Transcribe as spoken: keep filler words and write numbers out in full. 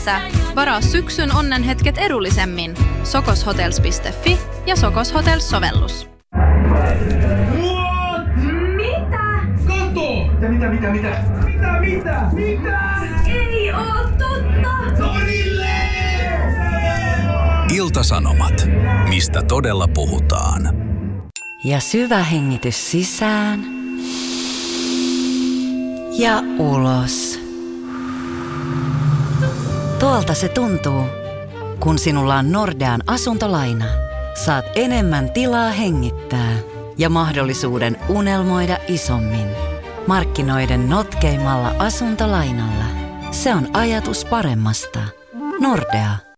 Varaa syksyn onnenhetket edullisemmin. sokoshotels piste fi ja Sokos Hotels-sovellus. What? Mitä? Kato! Mitä, mitä, mitä, mitä? Mitä, mitä? Mitä? Ei oo totta! Torille! Ilta-Sanomat. Mistä todella puhutaan. Ja syvä hengitys sisään. Ja ulos. Tuolta se tuntuu, kun sinulla on Nordean asuntolaina. Saat enemmän tilaa hengittää ja mahdollisuuden unelmoida isommin. Markkinoiden notkeimmalla asuntolainalla. Se on ajatus paremmasta. Nordea.